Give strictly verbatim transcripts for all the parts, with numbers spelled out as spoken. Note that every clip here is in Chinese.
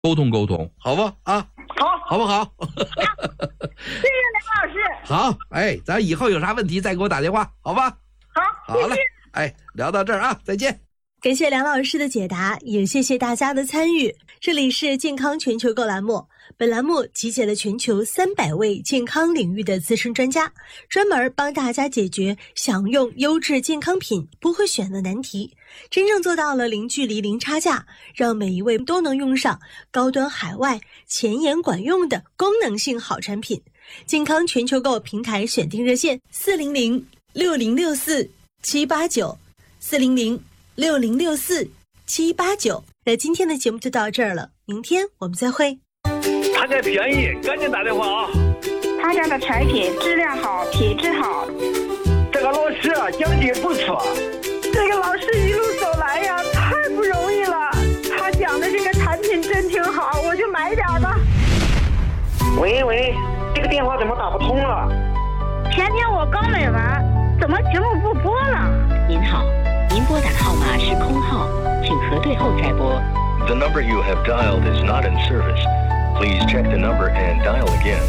沟通沟通，好不啊？ 好， 好不好？ 谢谢梁老师。 好，哎，咱以后有啥问题再给我打电话，好吧？ 好， 好嘞，哎，聊到这儿啊，再见。 感谢梁老师的解答，也谢谢大家的参与。这里是健康全球购栏目，本栏目集结了全球三百位健康领域的资深专家，专门帮大家解决想用优质健康品不会选的难题，真正做到了零距离、零差价，让每一位都能用上高端海外、前沿管用的功能性好产品。健康全球购平台选定热线：四零零六零六四七八九，四零零六零六四七八九。那今天的节目就到这儿了，明天我们再会。 他家便宜，赶紧打电话啊！ 他家的产品质量好，品质好。 这个老师啊，讲的不错。 这个老师一路走来呀，太不容易了。他讲的这个产品真挺好，我就买点吧。 喂喂，这个电话怎么打不通了？ 前天我刚买完，怎么节目不播了？ 您好，您拨打的号码是空号，请核对后再拨。 The number you have dialed is not in service. Please check the number and dial again.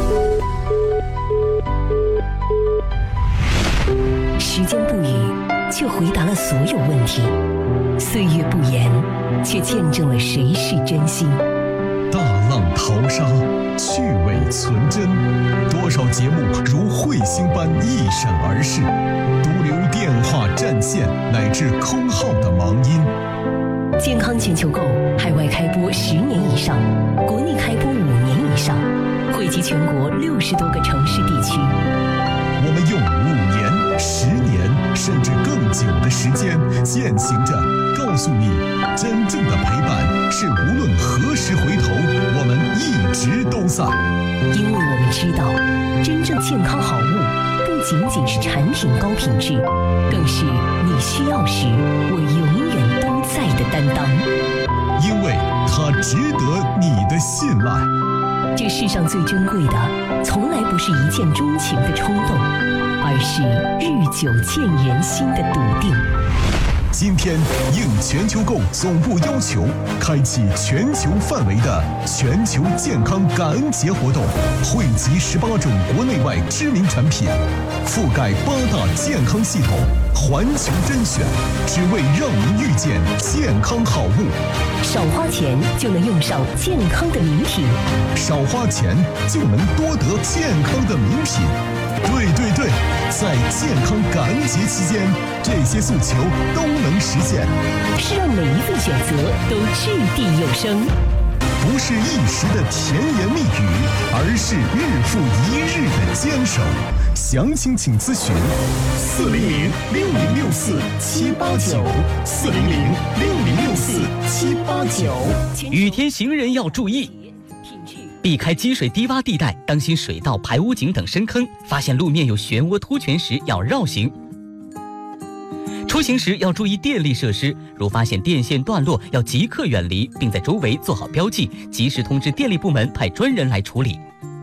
时间不语，却回答了所有问题；岁月不言，却见证了谁是真心。 大浪淘沙，趣味存真，多少节目如彗星般一闪而逝，独留电话占线乃至空号的忙音。 健康全球购海外开播十年以上，国内开播五年以上，惠及全国六十多个城市地区。 我们用五年、十年甚至更久的时间，践行着告诉你，真正的陪伴是无论何时回头，我们一直都在。 因为我们知道，真正健康好物不仅仅是产品高品质，更是你需要时我永远都在的担当。 因为它值得你的信赖。 这世上最珍贵的，从来不是一见钟情的冲动，而是日久见人心的笃定。 今天应全球购总部要求，开启全球范围的全球健康感恩节活动，汇集十八种国内外知名产品，覆盖八大健康系统，环球甄选，只为让您遇见健康好物。 少花钱就能用上健康的名品， 少花钱就能多得健康的名品。对对对，在健康感恩节期间，这些诉求都能实现， 是让每一份选择都掷地有声， 不是一时的甜言蜜语，而是日复一日的坚守。详情请咨询四零零六零六四七八九，四零零六零六四七八九。 雨天行人要注意，避开积水低洼地带，当心水道、排污井等深坑。发现路面有漩涡凸泉时要绕行。出行时要注意电力设施，如发现电线断落，要即刻远离，并在周围做好标记，及时通知电力部门派专人来处理。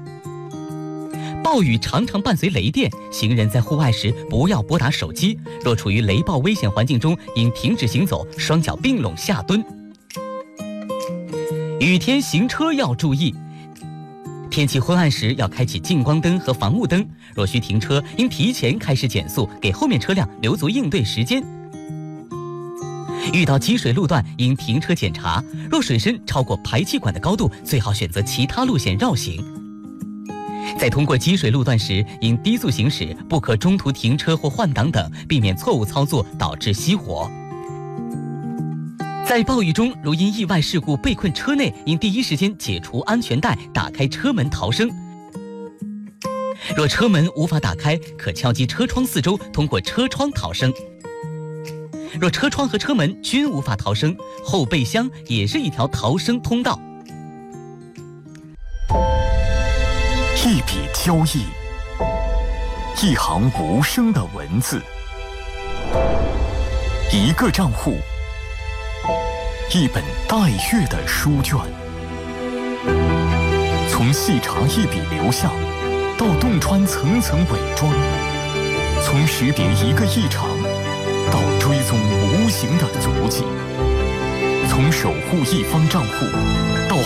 暴雨常常伴随雷电，行人在户外时不要拨打手机。若处于雷暴危险环境中，应停止行走，双脚并拢下蹲。雨天行车要注意，天气昏暗时要开启近光灯和防雾灯，若需停车，应提前开始减速，给后面车辆留足应对时间。遇到积水路段，应停车检查，若水深超过排气管的高度，最好选择其他路线绕行。在通过积水路段时，应低速行驶，不可中途停车或换挡等，避免错误操作导致熄火。在暴雨中，如因意外事故被困车内，应第一时间解除安全带，打开车门逃生。若车门无法打开，可敲击车窗四周，通过车窗逃生。若车窗和车门均无法逃生，后备箱也是一条逃生通道。 一笔交易，一行无声的文字，一个账户，一本待阅的书卷，从细查一笔流向，到洞穿层层伪装，从识别一个异常，到追踪无形的足迹，从从守护一方账户到